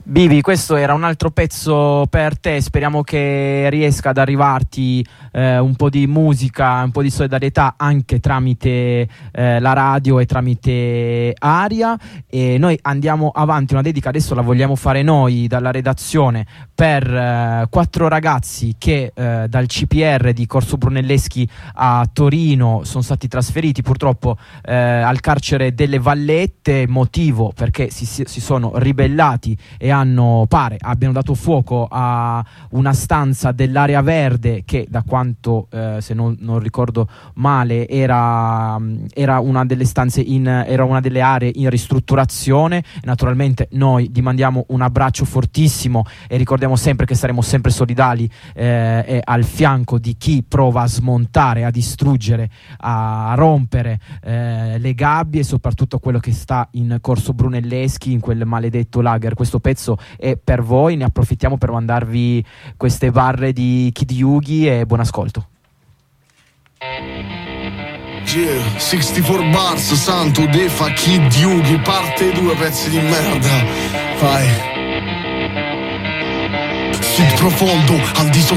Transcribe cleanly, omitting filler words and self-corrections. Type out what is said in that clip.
Bibi, questo era un altro pezzo per te, speriamo che riesca ad arrivarti un po' di musica, un po' di solidarietà anche tramite la radio e tramite Aria, e noi andiamo avanti. Una dedica adesso la vogliamo fare noi dalla redazione per 4 ragazzi che dal CPR di Corso Brunelleschi a Torino sono stati trasferiti purtroppo al carcere delle Vallette, motivo perché si sono ribellati e abbiano dato fuoco a una stanza dell'area verde che, da quanto se non ricordo male, era una delle stanze era una delle aree in ristrutturazione. Naturalmente noi gli mandiamo un abbraccio fortissimo e ricordiamo sempre che saremo sempre solidali e al fianco di chi prova a smontare, a distruggere, a rompere le gabbie, e soprattutto quello che sta in Corso Brunelleschi, in quel maledetto lager. Questo pezzo è per voi, ne approfittiamo per mandarvi queste barre di Kid Yugi e buon ascolto. 64 bars, santo defa Kid Yugi, parte 2, pezzi di merda. Vai. Sud profondo, al di sotto